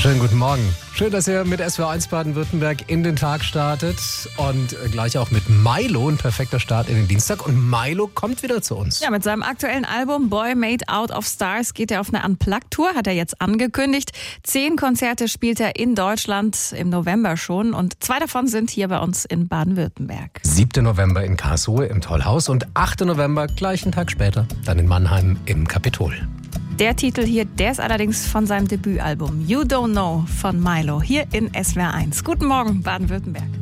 Schönen guten Morgen. Schön, dass ihr mit SWR1 Baden-Württemberg in den Tag startet und gleich auch mit Milo, ein perfekter Start in den Dienstag. Und Milo kommt wieder zu uns. Ja, mit seinem aktuellen Album Boy Made Out of Stars geht er auf eine Unplugged-Tour, hat er jetzt angekündigt. 10 Konzerte spielt er in Deutschland im November schon und 2 davon sind hier bei uns in Baden-Württemberg. 7. November in Karlsruhe im Tollhaus und 8. November, gleich einen Tag später, dann in Mannheim im Kapitol. Der Titel hier, der ist allerdings von seinem Debütalbum You Don't Know von Milo, hier in SWR1. Guten Morgen, Baden-Württemberg.